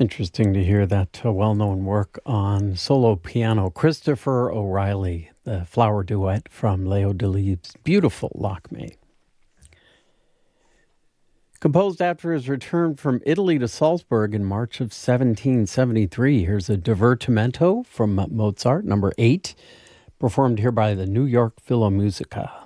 Interesting to hear that well-known work on solo piano. Christopher O'Reilly, the flower duet from Leo Delibes' beautiful Lakme. Composed after his return from Italy to Salzburg in March of 1773, here's a divertimento from Mozart, number 8, performed here by the New York Philharmonic.